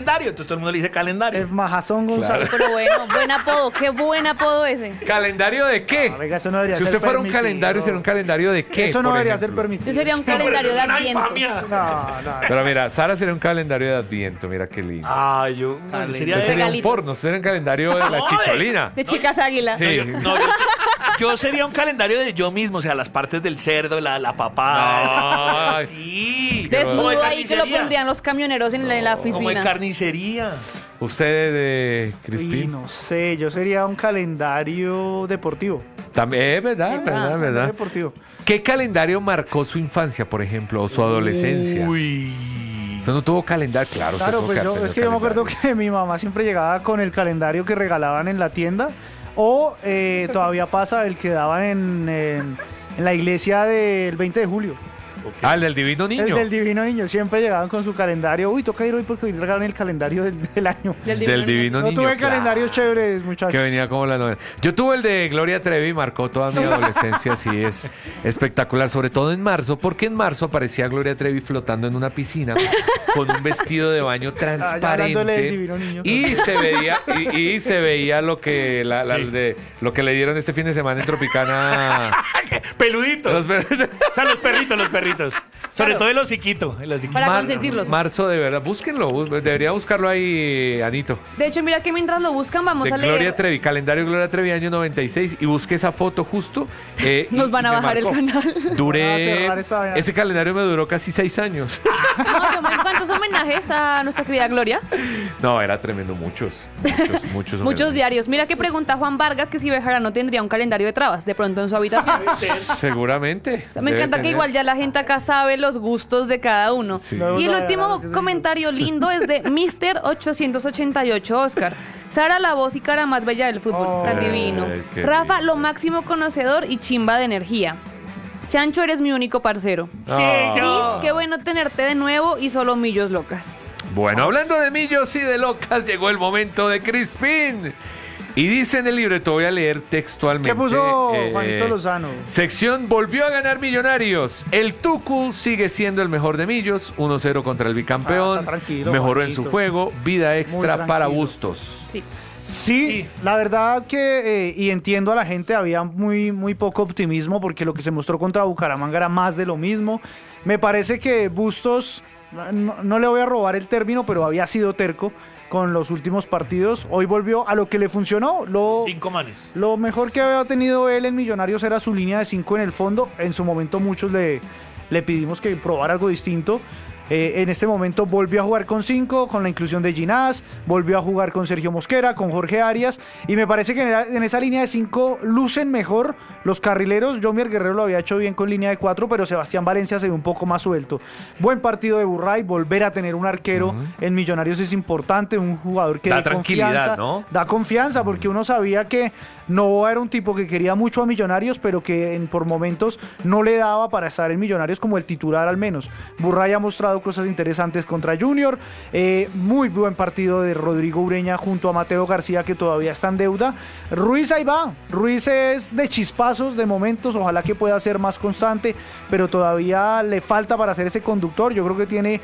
calendario, entonces todo el mundo le dice calendario. El Majazón González. Pero bueno, buen apodo, qué buen apodo ese. ¿Calendario de qué? Oiga, eso no debería Si ser usted fuera un permitido. calendario, ¿sería un calendario de qué? Eso no por debería ejemplo? ser permitido. Yo sería un No, pero calendario eso de es una Adviento. infamia. No. Pero mira, Sara sería un calendario de Adviento, mira qué lindo. Ah, yo sería Usted sería un Regalitos. porno, usted sería un calendario de la No, chicholina. De chicas águila. Sí. Yo sería un calendario de yo mismo, o sea, las partes del cerdo, la papada. Ay. Sí. Desnudo Como de ahí que lo carnicería. pondrían los camioneros en la Como en oficina. carnicería. Usted de Y Crispín. no sé, yo sería un calendario deportivo. También, es verdad, verdad. Deportivo. ¿Qué calendario marcó su infancia, por ejemplo, o su adolescencia? Uy. Usted no tuvo calendario, claro. usted Claro, tuvo pues que haber es que tenido yo me acuerdo calendario. que mi mamá siempre llegaba con el calendario que regalaban en la tienda o todavía pasa el que daban en la iglesia del 20 de julio. Ah, el del Divino Niño. El del Divino Niño, siempre llegaban con su calendario. Uy, toca ir hoy porque hoy regalan el calendario del año. Del Divino No Niño. tuve claro, calendarios chéveres, muchachos. que venía como la novela. Yo tuve el de Gloria Trevi, marcó toda mi adolescencia, sí, es espectacular, sobre todo en marzo, porque en marzo aparecía Gloria Trevi flotando en una piscina con un vestido de baño hablándole del transparente Divino Niño. y se veía y se veía lo que lo que le dieron este fin de semana en Tropicana. Peluditos. Los ver- O sea, los perritos. Sobre Claro. todo el hociquito. Para consentirlos. Marzo, de verdad, búsquenlo, debería buscarlo ahí, Anito. De hecho, mira que mientras lo buscan, vamos De a leer. Gloria Trevi, calendario Gloria Trevi año 96 y busque esa foto justo. Nos y van a me bajar el marcó. canal. Van a Duré, cerrar esa vaina. ese calendario me duró casi 6 años. No, yo me ¿cuántos homenajes a nuestra querida Gloria? No, era tremendo, muchos. Muchos homenajes. diarios. Mira que pregunta Juan Vargas que si Bejarano tendría un calendario de trabas de pronto en su habitación. Seguramente. Me debe encanta que tener. igual ya la gente acá sabe los gustos de cada uno. Sí. Y el Vamos a ver, último claro que sí. comentario lindo es de Mr. 888 Oscar. Sara, la voz y cara más bella del fútbol. Oh. Tan divino. Qué Rafa, lindo. lo máximo conocedor y chimba de energía. Chancho, eres mi único parcero. Ah. Cris, qué bueno tenerte de nuevo y solo millos locas. Bueno, hablando de millos y de locas, llegó el momento de Crispín. Y dice en el libreto, voy a leer textualmente. ¿Qué puso Juanito Lozano? Sección volvió a ganar Millonarios. El Tucu sigue siendo el mejor de Millos. 1-0 contra el bicampeón. está tranquilo, Mejoró en Juanito. su juego. Vida extra Muy para tranquilo. Bustos. Sí. Sí, la verdad que, y entiendo a la gente, había muy poco optimismo porque lo que se mostró contra Bucaramanga era más de lo mismo. Me parece que Bustos, no le voy a robar el término, pero había sido terco con los últimos partidos. Hoy volvió a lo que le funcionó. 5 manes. Lo mejor que había tenido él en Millonarios era su línea de 5 en el fondo. En su momento muchos le pedimos que probara algo distinto. En este momento volvió a jugar con 5, con la inclusión de Ginás, volvió a jugar con Sergio Mosquera, con Jorge Arias, y me parece que en esa línea de 5 lucen mejor los carrileros. Jomier Guerrero lo había hecho bien con línea de 4, pero Sebastián Valencia se ve un poco más suelto. Buen partido de Burray, volver a tener un arquero en Millonarios es importante, un jugador que Da dé tranquilidad, confianza, ¿no? da confianza, porque uno sabía que Novoa era un tipo que quería mucho a Millonarios, pero que por momentos no le daba para estar en Millonarios como el titular al menos. Burray ha mostrado cosas interesantes contra Junior. Muy buen partido de Rodrigo Ureña junto a Mateo García, que todavía está en deuda. Ruiz ahí va. Ruiz es de chispazos, de momentos. Ojalá que pueda ser más constante, pero todavía le falta para ser ese conductor. Yo creo que tiene...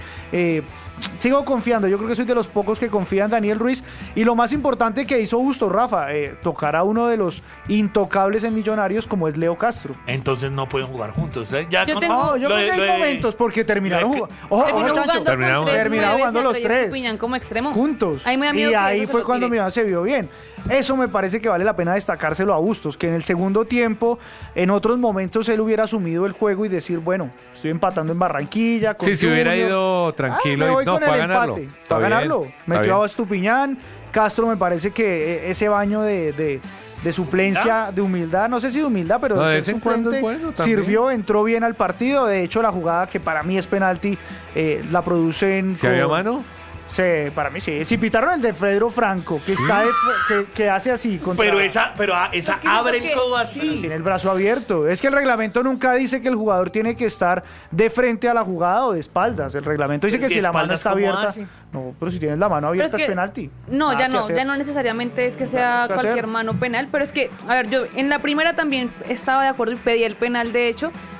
sigo confiando, yo creo que soy de los pocos que confían en Daniel Ruiz. Y lo más importante que hizo Bustos, Rafa, tocar a uno de los intocables en Millonarios como es Leo Castro. Entonces no pueden jugar juntos. Ya Yo con- tengo- No, yo lo creo de- que lo hay de- momentos porque terminaron lo de- jugando. Ojo, Terminó Chancho, jugando terminaron- con tres terminaron nueves jugando y los Andrés tres. Estupiñán como extremo. juntos. Ahí me da miedo Y que ahí eso se fue lo cuando tire. Millonarios se vio bien. Eso me parece que vale la pena destacárselo a Bustos, que en el segundo tiempo, en otros momentos él hubiera asumido el juego y decir, bueno, estoy empatando en Barranquilla. Con Sí, si hubiera Junior. ido tranquilo me voy y no, con fue a el ganarlo. empate. Está Fue a bien, ganarlo. está Metió bien. a Estupiñán. Castro me parece que ese baño de suplencia, de humildad, no sé si de humildad, pero No, de ser vez en cuando es suplente, bueno también. sirvió, entró bien al partido. De hecho, la jugada que para mí es penalti, la producen. ¿Si había con- mano? Sí, para mí sí. Si pitaron el de Pedro Franco, que está que hace así. Contra, Pero esa Es que abre siento el que- codo así. tiene el brazo abierto. Es que el reglamento nunca dice que el jugador tiene que estar de frente a la jugada o de espaldas. El reglamento dice Pero que si si la mano espaldas, está ¿cómo abierta. hace? No, pero si tienes la mano Pero abierta es penalti. No, Nada ya que no, hacer. ya no necesariamente es que sea Nada que cualquier hacer. mano penal, pero es que, a ver, yo en la primera también estaba de acuerdo y pedí el penal, de hecho,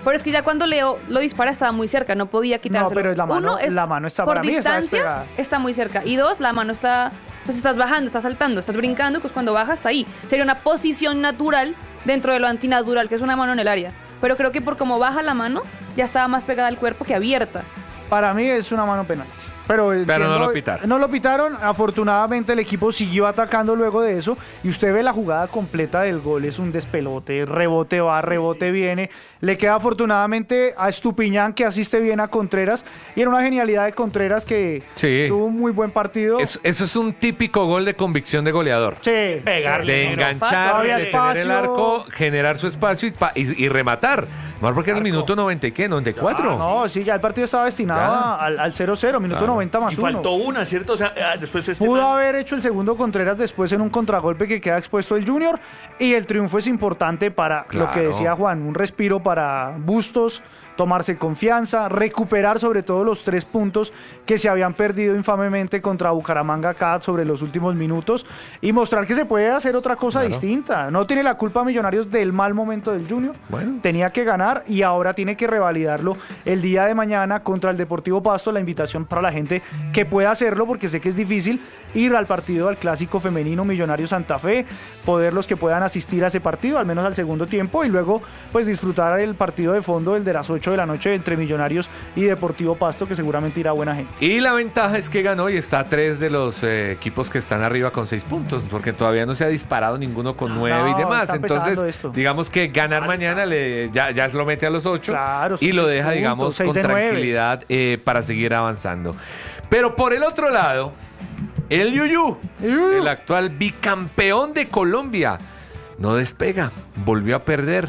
Pero es que ya cuando Leo lo dispara estaba muy cerca, no podía quitárselo. No, pero la mano- Uno, es la mano está- por para mí está distancia, despegada. está muy cerca. Y dos, la mano está, pues estás bajando, estás saltando, estás brincando, pues cuando baja está ahí. Sería una posición natural dentro de lo antinatural, que es una mano en el área. Pero creo que por cómo baja la mano, ya estaba más pegada al cuerpo que abierta. Para mí es una mano penalti. Pero no lo pitaron. No lo pitaron. Afortunadamente el equipo siguió atacando luego de eso. Y usted ve la jugada completa del gol. Es un despelote. Rebote va, rebote viene. Le queda afortunadamente a Estupiñán, que asiste bien a Contreras. Y era una genialidad de Contreras que Sí. tuvo un muy buen partido. Eso es un típico gol de convicción de goleador. Sí. Pegarle. De pero enganchar, Todavía de tener el espacio. arco, generar su espacio y rematar. Más porque era el minuto 90 y qué, 94. No, sí, ya el partido estaba destinado Ya. al 0-0, minuto Claro. 90 más Y 1. faltó una, ¿cierto? O sea, después Pudo man- haber hecho el segundo Contreras después en un contragolpe que queda expuesto el Junior, y el triunfo es importante para lo que Claro. decía Juan, un respiro para Bustos, tomarse confianza, recuperar sobre todo los 3 puntos que se habían perdido infamemente contra Bucaramanga acá sobre los últimos minutos, y mostrar que se puede hacer otra cosa Claro. distinta. No tiene la culpa Millonarios del mal momento del Junior. Bueno. Tenía que ganar y ahora tiene que revalidarlo el día de mañana contra el Deportivo Pasto. La invitación para la gente que pueda hacerlo, porque sé que es difícil ir al partido, al clásico femenino Millonarios Santa Fe, poder los que puedan asistir a ese partido, al menos al segundo tiempo, y luego pues disfrutar el partido de fondo, el de las 8 de la noche entre Millonarios y Deportivo Pasto, que seguramente irá buena gente. Y la ventaja es que ganó y está a 3 de los equipos que están arriba con 6 puntos, porque todavía no se ha disparado ninguno con 9 y No, demás. está empezando Entonces, esto. digamos que ganar mañana ya lo mete a los 8 Claro, y son lo 6 deja, puntos, digamos, 6 con de 9. tranquilidad para seguir avanzando. Pero por el otro lado, el Yuyu, el actual bicampeón de Colombia, no despega, volvió a perder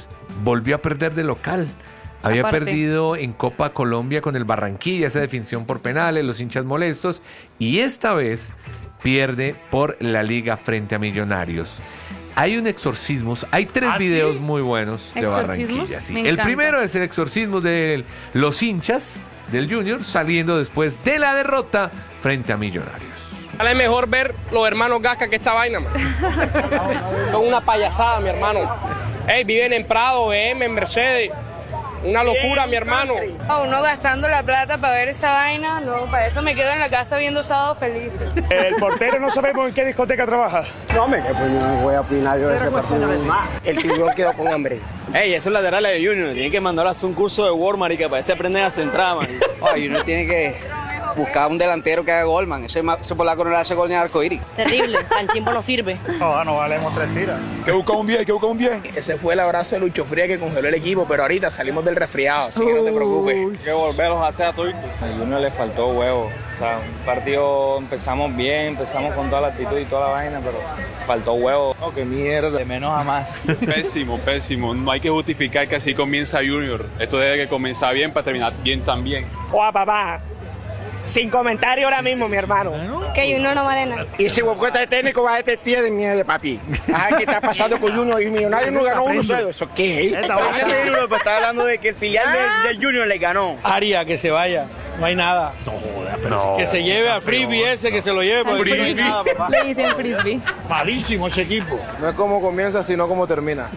de local. Había Aparte. perdido en Copa Colombia con el Barranquilla, esa definición por penales, los hinchas molestos, y esta vez pierde por la liga frente a Millonarios. Hay un exorcismo, hay 3 ¿Ah, sí? videos muy buenos de ¿Exorcismos? Barranquilla. Sí. Me El encanta. primero es el exorcismo de los hinchas del Junior saliendo después de la derrota frente a Millonarios. Vale mejor ver los hermanos Gasca que esta vaina, man. Son una payasada, mi hermano. Ey, viven en Prado, BM, en Mercedes. Una locura, mi hermano. Uno gastando la plata para ver esa vaina, no, para eso me quedo en la casa viendo Sábado Feliz. El portero no sabemos en qué discoteca trabaja. No, hombre, que pues no voy a opinar yo de ese partido. El tiburón quedó con hambre. Ey, esos laterales de Junior tienen que mandar a hacer un curso de Word, marica, para que se aprenden a centrar, man. Oye, uno tiene que buscar un delantero que haga gol, man. Ese polaco no le hace gol ni al arcoíris. Terrible, tan chimbo no sirve. No valemos 3 tiras. Que busca un 10, que busca un 10. Ese fue el abrazo de Lucho Fría que congeló el equipo, pero ahorita salimos del resfriado, así que no te preocupes. Hay que volverlos a hacer a todos. A Junior le faltó huevo. O sea, un partido empezamos bien, empezamos con toda la actitud y toda la vaina, pero faltó huevo. Oh, qué mierda. De menos a más. Pésimo, pésimo. No hay que justificar que así comienza Junior. Esto debe que comenzar bien para terminar bien también. Oa, papá. Sin comentario ahora mismo, mi hermano. Que uno no vale nada. Y ese huecueta de técnico va a este tío de mierda, papi. Ay, ¿qué está pasando con Junior? Y Millonarios no ganó 1-0. ¿Eso qué es? Está hablando de que el filial del Junior le ganó. Aria, que se vaya. No hay nada. No. Que se lleve a Frisbee ese, que se lo lleve. porque no hay nada, papá. Le dicen frisbee. Malísimo ese equipo. No es como comienza, sino como termina.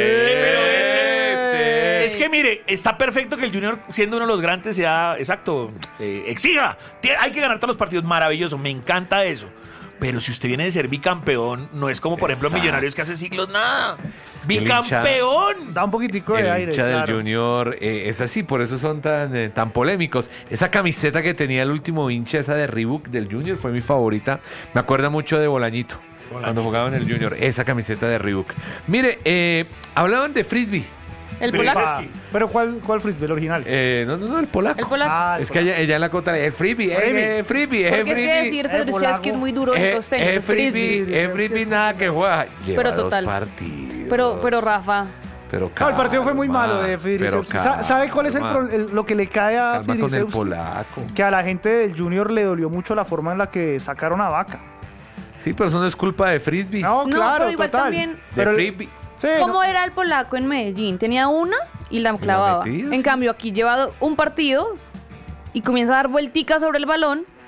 Es que mire, está perfecto que el Junior, siendo uno de los grandes, sea, exacto, exija. Hay que ganar todos los partidos, maravilloso, me encanta eso. Pero si usted viene de ser bicampeón, no es como, por ejemplo, Exacto. Millonarios que hace siglos nada. que el ¡Bicampeón! Da un poquitico de El aire. hincha del claro. Junior es así, por eso son tan polémicos. Esa camiseta que tenía el último hincha, esa de Reebok del Junior, fue mi favorita. Me acuerda mucho de Bolañito, cuando jugaba en el Junior. Esa camiseta de Reebok. Mire, hablaban de Frisbee. El polaco. Pero ¿cuál frisbee? ¿El original? No, el polaco. El polaco. Ah, el Es que ella en la cota es Frisbee, Frisbee, Porque es que decir Fedrushevsky es muy duro el costeño. es Frisbee, nada que juega. Lleva Pero total. 2 partidos. Pero Rafa, Pero No, el partido fue muy calma, malo de pero Fidrisevski. ¿Sabe cuál es calma. lo que le cae a Calma con el Fidrisevski? polaco. Que a la gente del Junior le dolió mucho la forma en la que sacaron a Vaca. Sí, pero eso no es culpa de Frisbee. No, No, claro, pero igual total. también- de Pero- Frisbee. sí, ¿cómo no. era el polaco en Medellín? Tenía una y la clavaba. metía, En sí. cambio, aquí lleva un partido y comienza a dar vuelticas sobre el balón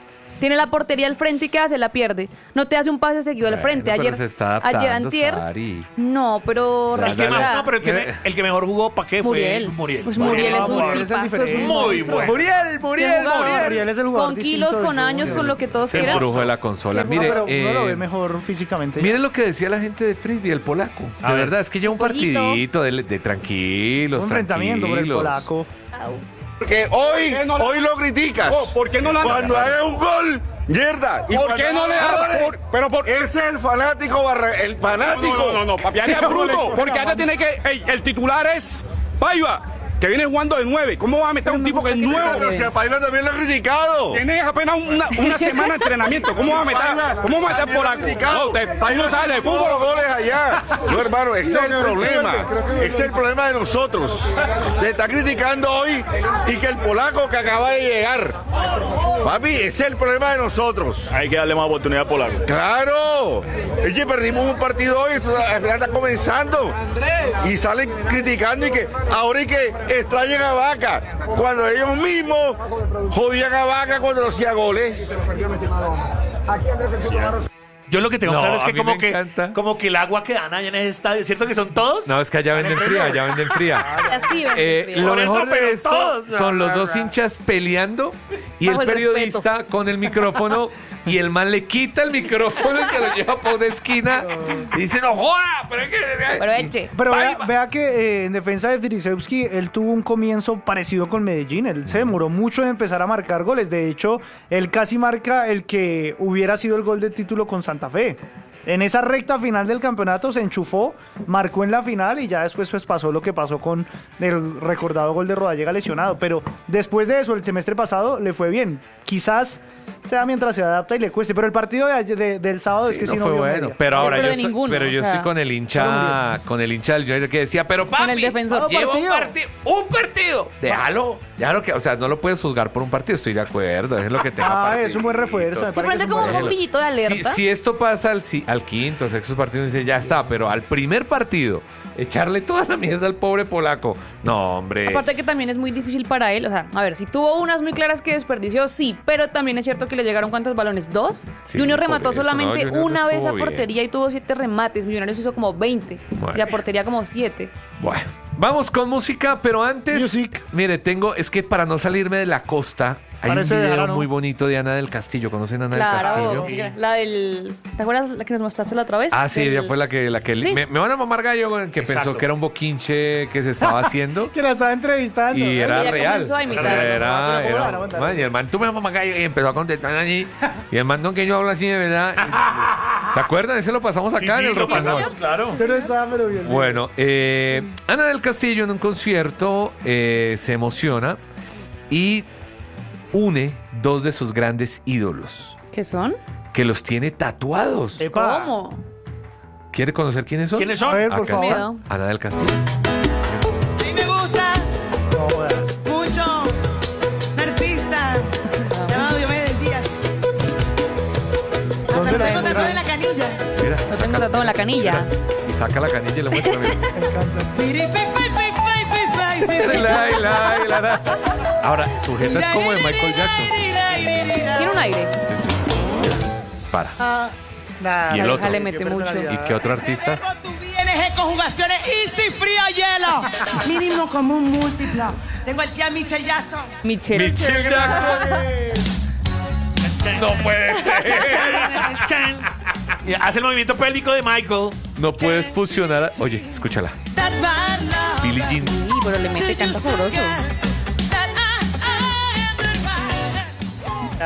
Tiene la portería al frente y ¿qué hace? La pierde. No te hace un pase seguido al frente. Pero Ayer, se está adaptando, ayer antier. Sari. No, pero El que, Rafinha- no, pero el que mejor jugó, ¿para qué? Muriel. Fue Muriel. Pues Muriel es un Muriel es el tipazo, es un diferente. Muy monstruo. bueno. Muriel. Muriel es el jugador Con distinto kilos, del con años, Junior. con lo que todos El quieran. brujo de la consola. No, Mire, pero uno lo ve mejor físicamente. Miren lo que decía la gente de Frisbee, el polaco. A De ver. verdad, es que lleva un Pollito. partidito de tranquilos, Un enfrentamiento por el tranquilos. polaco. Porque hoy lo criticas. ¿Por qué no la Cuando haga un gol, yerda. Y ¿Por cuando qué no le haga da? goles, ese es el fanático, el fanático. No, papi, es bruto. Porque ahora tiene que. El titular es Paiva, que viene jugando de 9. ¿Cómo va a meter a un tipo que es nuevo? Pero si a Paiva también lo ha criticado. Tiene apenas una semana de entrenamiento. ¿Cómo va a meter por aquí? No, tú no sabes de Tuvo los fútbol. goles allá. No, hermano, ese es el problema. Ese es el problema de nosotros. Te está criticando hoy y que el polaco que acaba de llegar. Papi, ese es el problema de nosotros. Hay que darle más oportunidad a Polaco. ¡Claro! Es que perdimos un partido hoy, apenas está comenzando. Y salen criticando y que ahora hay que extrañen a Vaca. Cuando ellos mismos jodían a Vaca cuando no hacía goles. Yo lo que tengo No, claro es a que mí como me que encanta. como que el agua que dan allá en ese estadio, ¿cierto que son todos? No, es que allá venden fría, Así ven, Lo Por eso, mejor de pero esto todos. son los dos hinchas peleando y Bajo el el periodista con el micrófono y el man le quita el micrófono y se lo lleva por una esquina y dice, no joda, pero es que... Pero eche. Pero Paiva. vea que en defensa de Firisevski, él tuvo un comienzo parecido con Medellín. Él se demoró mucho en empezar a marcar goles. De hecho, él casi marca el que hubiera sido el gol de título con Santa Fe. En esa recta final del campeonato se enchufó, marcó en la final y ya después pues pasó lo que pasó con el recordado gol de Rodallega lesionado. Pero después de eso, el semestre pasado le fue bien. Quizás sea mientras se adapta y le cueste. Pero el partido del sábado es que sí no fue vio bueno. media. Pero ahora Pero yo de estoy, ninguno, pero yo o sea, estoy con el hincha del Junior que decía, pero papi, Con el defensor. lleva un Partido. partido. Déjalo que, o sea, no lo puedes juzgar por un partido, estoy de acuerdo, es lo que tenga partiditos. Es un buen refuerzo. me Se parece prende que es un como buen un brillito de alerta. Si esto pasa al quinto, sexto partido, dice, ya está, pero al primer partido, echarle toda la mierda al pobre polaco. No, hombre. Aparte que también es muy difícil para él, o sea, a ver, si tuvo unas muy claras que desperdició, sí, pero también es cierto que le llegaron ¿cuántos balones? ¿2? Sí, Junior por remató eso, solamente no, Junior una vez a estuvo bien. portería y tuvo 7 remates, Millonarios hizo como 20 Bueno. y a portería como 7. Bueno, vamos con música, pero antes, Music. mire, es que para no salirme de la costa, hay Parece un video raro, ¿no? muy bonito de Ana del Castillo. ¿Conocen a Ana del Claro, Castillo? la del... ¿Te acuerdas la que nos mostraste la otra vez? Ah, sí, Del- ella fue la que Sí. me van a mamar gallo con el que Exacto. pensó que era un boquinche que se estaba haciendo. Que la estaba entrevistando. Y ¿no? era ella real. comenzó a O imitar. sea, era, Pero era- aguanta. man, y el man, tú me mamás gallo, y empezó a contestar allí. Y el man, no, que yo hablo así de verdad. ¿Se acuerdan? Ese lo pasamos acá en el lo Rock and Roll. pasamos, claro. Pero estaba pero bien. Bueno, Ana del Castillo en un concierto se emociona y une dos de sus grandes ídolos, ¿Qué son? que los tiene tatuados. Epa. ¿Cómo? ¿Quiere conocer quiénes son? ¿Quiénes A son? ver, por Acá favor. está, Miedo. Ana del Castillo. Sí me gusta No jodas. mucho un artista llamado Diomedes Díaz. Hasta ¿Dónde lo la tengo encuentran? tatuado en la canilla. Mira, Lo tengo tatuado en la canilla. y saca la canilla y le muestra. Mira. Me encanta. La. Ahora, su jeta es como de Michael Jackson. Tiene un aire. Para. Nada, ¿Y el La otro? vieja le mete mucho. ¿Y qué otro artista? Tú vienes en conjugaciones easy, frío, hielo. Mínimo como un múltiplo. Tengo al tía Michelle Jackson. Michelle. Michelle Jackson. No puede ser. Chan. Y hace el movimiento pélvico de Michael. No puedes fusionar. Oye, escúchala. That bad love. Billie Jean. Sí, pero le mete canta sabroso. That I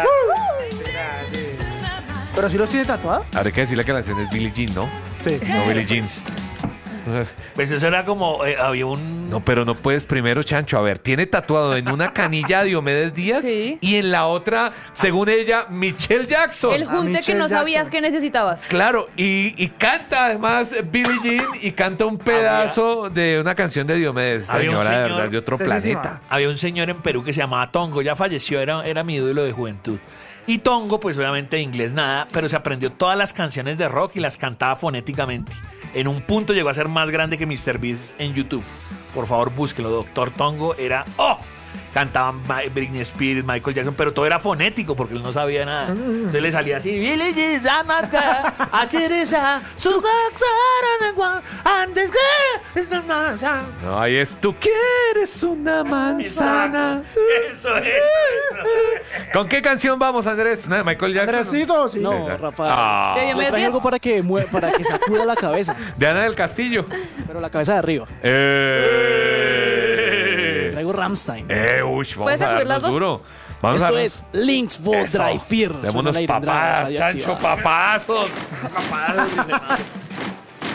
Pero si los tiene tatuados. Habrá que decirle que la canción es Billie Jean, ¿no? Sí. No Billie Jeans. Pues eso era como, había un... No, pero no puedes primero, Chancho. A ver, tiene tatuado en una canilla a Diomedes Díaz Sí. y en la otra, según ella, Michelle Jackson. El junte que Michelle no sabías Jackson. que necesitabas. Claro, y canta además Billie Jean y canta un pedazo de una canción de Diomedes. Esta Había un señora de señor- verdad es de otro Tesísima. planeta. Había un señor en Perú que se llamaba Tongo, ya falleció, era mi ídolo de juventud. Y Tongo, pues obviamente de inglés nada, pero se aprendió todas las canciones de rock y las cantaba fonéticamente. En un punto llegó a ser más grande que MrBeast en YouTube. Por favor, búsquelo. Doctor Tongo era... ¡Oh! cantaban Britney Spears, Michael Jackson, pero todo era fonético porque él no sabía nada. Entonces le salía así, No, ahí es, tú quieres una manzana. Eso. ¿Con qué canción vamos, Andrés? ¿Una de Michael Jackson? Andresito, sí. No, Rafael. Ah. ¿Ya Le me traje algo para que sacuda la cabeza, De Ana del Castillo. pero la cabeza de arriba. Traigo Rammstein. Vamos ¿Puedes a sacudir las darnos dos? duro. Vamos Esto a es Links for Eso. Dry Fear. Démonos papadas, Chancho, papazos. Papadas,